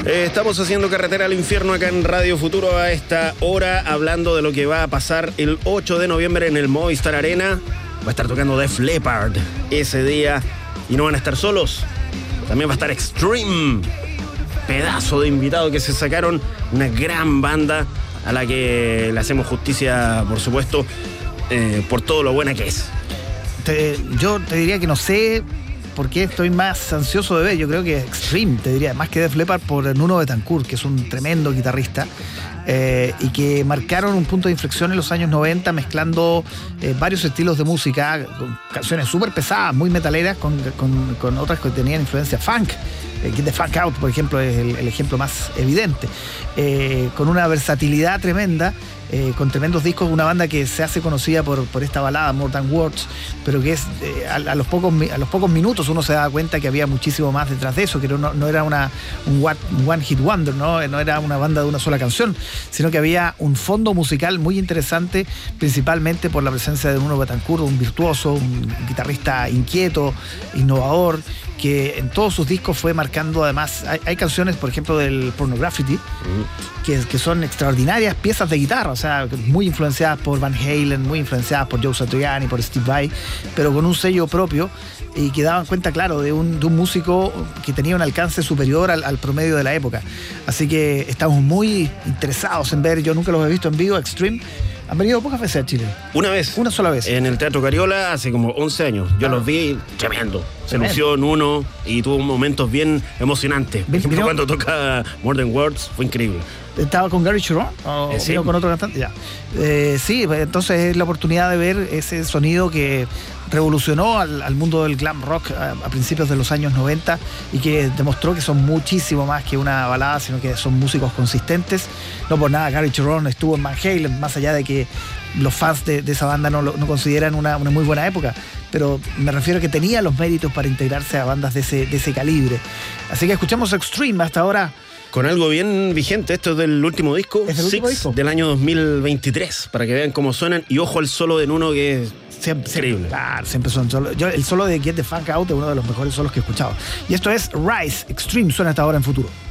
Estamos haciendo Carretera al Infierno acá en Radio Futuro a esta hora, hablando de lo que va a pasar el 8 de noviembre en el Movistar Arena. Va a estar tocando Def Leppard ese día y no van a estar solos. También va a estar Extreme, pedazo de invitado que se sacaron, una gran banda a la que le hacemos justicia, por supuesto, por todo lo buena que es. Yo te diría que no sé por qué estoy más ansioso de ver. Yo creo que Extreme, te diría, más que Def Leppard, por Nuno Bettencourt, que es un tremendo guitarrista, y que marcaron un punto de inflexión en los años 90 mezclando varios estilos de música, con canciones súper pesadas, muy metaleras, con otras que tenían influencia funk. Get the Funk Out, por ejemplo, es el ejemplo más evidente, con una versatilidad tremenda, con tremendos discos, una banda que se hace conocida por esta balada More Than Words, pero que es a los pocos minutos uno se da cuenta que había muchísimo más detrás de eso, que no era un one hit wonder, no era una banda de una sola canción, sino que había un fondo musical muy interesante, principalmente por la presencia de Nuno Bettencourt, un virtuoso, un guitarrista inquieto, innovador, que en todos sus discos fue marcando. Además, hay canciones, por ejemplo, del Pornography, que son extraordinarias piezas de guitarra, o sea, muy influenciadas por Van Halen, muy influenciadas por Joe Satriani, por Steve Vai, pero con un sello propio y que daban cuenta, claro, de un músico que tenía un alcance superior al promedio de la época. Así que estamos muy interesados en ver. Yo nunca los he visto en vivo, Extreme. ¿Han venido pocas veces a Chile? Una vez. Una sola vez. En el Teatro Cariola hace como 11 años. Yo los vi tremendo. Se lució en uno y tuvo momentos bien emocionantes. Por ejemplo, cuando toca More Than Words, fue increíble. ¿Estaba con Gary Cherone? ¿O sí, con otro cantante? Ya. Sí, entonces es la oportunidad de ver ese sonido que revolucionó al mundo del glam rock a principios de los años 90 y que demostró que son muchísimo más que una balada, sino que son músicos consistentes. No por nada Gary Cherone estuvo en Van Halen, más allá de que los fans de esa banda no consideran una muy buena época, pero me refiero a que tenía los méritos para integrarse a bandas de ese calibre. Así que escuchamos Extreme hasta ahora. Con algo bien vigente, esto es del último disco, ¿Es el último disco? Del año 2023, para que vean cómo suenan. Y ojo al solo de Nuno, que es increíble. Claro, siempre son solos. El solo de Get the Funk Out es uno de los mejores solos que he escuchado. Y esto es Rise, Extreme, suena hasta ahora en Futuro.